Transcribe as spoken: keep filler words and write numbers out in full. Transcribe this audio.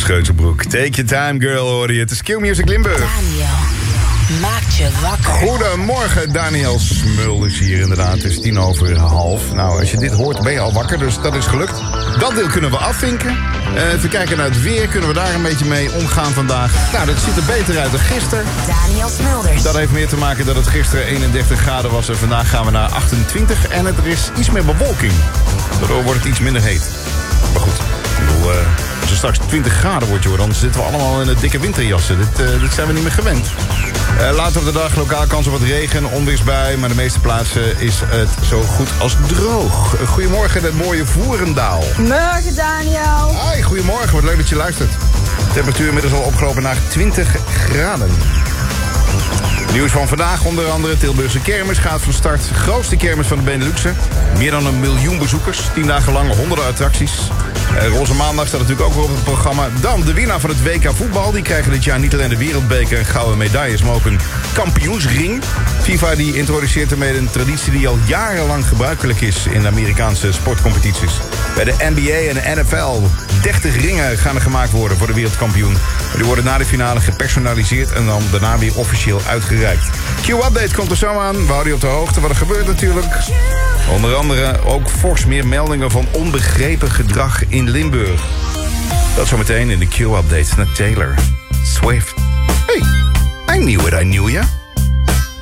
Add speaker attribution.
Speaker 1: Geuzenbroek. Take your time, girl, hoorde je. Het is Q-Music Limburg.
Speaker 2: Daniel maakt je wakker.
Speaker 1: Goedemorgen, Daniel Smulders hier inderdaad. Het is tien over half. Nou, als je dit hoort ben je al wakker, dus dat is gelukt. Dat deel kunnen we afvinken. Uh, even kijken naar het weer. Kunnen we daar een beetje mee omgaan vandaag? Nou, dat ziet er beter uit dan gisteren.
Speaker 2: Daniel Smulders.
Speaker 1: Dat heeft meer te maken dat het gisteren eenendertig graden was. En vandaag gaan we naar achtentwintig. En er is iets meer bewolking. Daardoor wordt het iets minder heet. Maar goed, ik bedoel, uh, als het straks twintig graden wordt, joh, dan zitten we allemaal in de dikke winterjassen. Dit, uh, dit zijn we niet meer gewend. Uh, later op de dag lokaal kans op wat regen, onweersbui. Maar de meeste plaatsen is het zo goed als droog. Uh, goedemorgen, het mooie Voerendaal.
Speaker 3: Morgen, Daniel.
Speaker 1: Hi, goedemorgen. Wat leuk dat je luistert. De temperatuur inmiddels al opgelopen naar twintig graden. Nieuws van vandaag, onder andere Tilburgse kermis gaat van start. Grootste kermis van de Beneluxe. Meer dan een miljoen bezoekers. Tien dagen lang honderden attracties. Uh, Roze Maandag staat natuurlijk ook weer op het programma. Dan de winnaar van het W K voetbal. Die krijgen dit jaar niet alleen de wereldbeker en gouden medailles, maar ook een kampioensring. FIFA die introduceert ermee een traditie die al jarenlang gebruikelijk is in de Amerikaanse sportcompetities. Bij de N B A en de N F L. dertig ringen gaan er gemaakt worden voor de wereldkampioen. Die worden na de finale gepersonaliseerd en dan daarna weer officieel uitgereikt. Q-update komt er zo aan. We houden je op de hoogte wat er gebeurt natuurlijk. Onder andere ook fors meer meldingen van onbegrepen gedrag in Limburg. Dat zometeen in de Q-update naar Taylor Swift. Hey, I knew it, I knew ya.